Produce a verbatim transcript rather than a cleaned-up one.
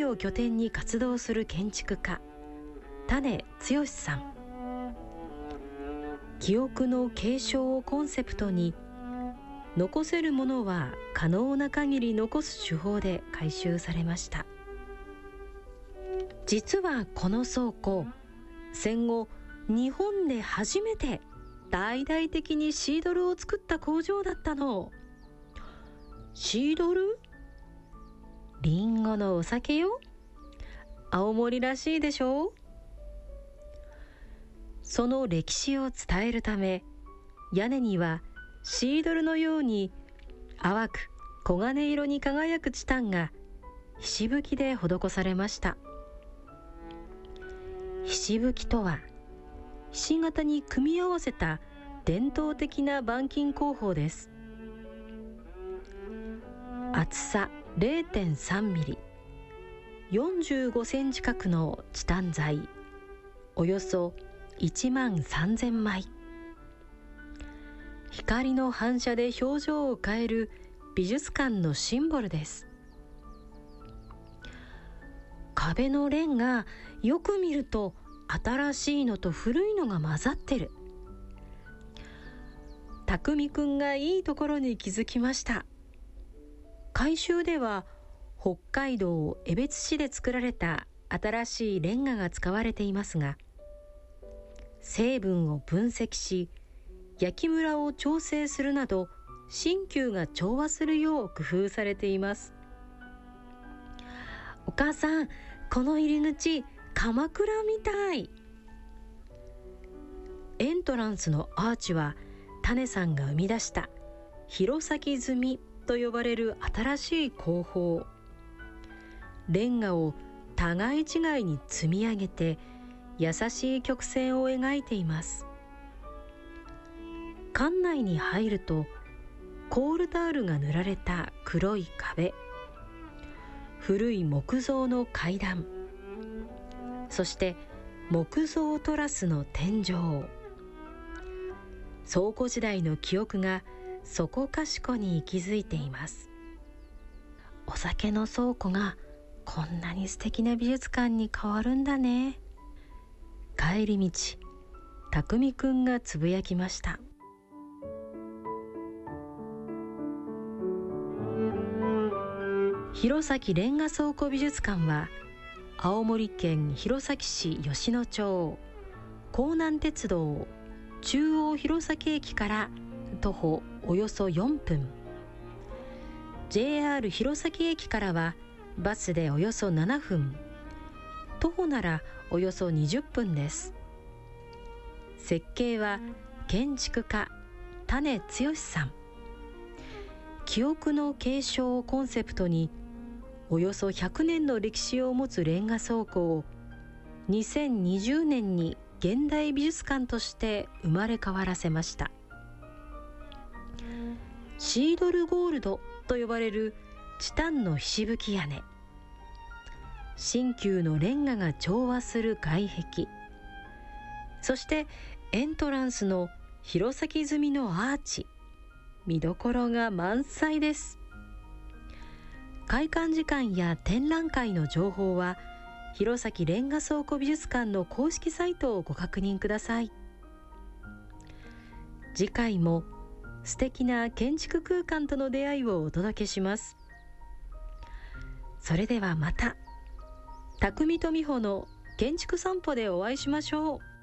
市を拠点に活動する建築家種剛さん。記憶の継承をコンセプトに、残せるものは可能な限り残す手法で改修されました。実はこの倉庫、戦後日本で初めて大々的にシードルを作った工場だったの。シードル？リンゴのお酒よ。青森らしいでしょう。その歴史を伝えるため、屋根にはシードルのように淡く黄金色に輝くチタンがひしぶきで施されました。ひしぶきとは、ひし形に組み合わせた伝統的な板金工法です。厚さ れいてんさんミリ、よんじゅうごセンチ角のチタン材およそいちまんさんぜんまい。光の反射で表情を変える美術館のシンボルです。壁のレンガ、よく見ると新しいのと古いのが混ざってる。匠くんがいいところに気づきました。改修では北海道江別市で作られた新しいレンガが使われていますが、成分を分析し焼きムラを調整するなど、新旧が調和するよう工夫されています。お母さん、この入り口鎌倉みたい。エントランスのアーチは種さんが生み出した弘前積みと呼ばれる新しい工法。レンガを互い違いに積み上げて優しい曲線を描いています。館内に入るとコールタールが塗られた黒い壁、古い木造の階段、そして木造トラスの天井。倉庫時代の記憶がそこかしこに息づいています。お酒の倉庫がこんなに素敵な美術館に変わるんだね。帰り道、匠くんがつぶやきました。弘前レンガ倉庫美術館は、青森県弘前市吉野町、江南鉄道中央弘前駅から徒歩およそよんぷん、 ジェイアール 弘前駅からはバスでおよそななふん、徒歩ならおよそにじゅっぷんです。設計は建築家種剛さん。記憶の継承をコンセプトに、およそひゃくねんの歴史を持つレンガ倉庫をにせんにじゅうねんに現代美術館として生まれ変わらせました。シードルゴールドと呼ばれるチタンのひしぶき屋根、新旧のレンガが調和する外壁、そしてエントランスの弘前積みのアーチ、見どころが満載です。開館時間や展覧会の情報は弘前レンガ倉庫美術館の公式サイトをご確認ください。次回も素敵な建築空間との出会いをお届けします。それではまた、匠と美穂の建築散歩でお会いしましょう。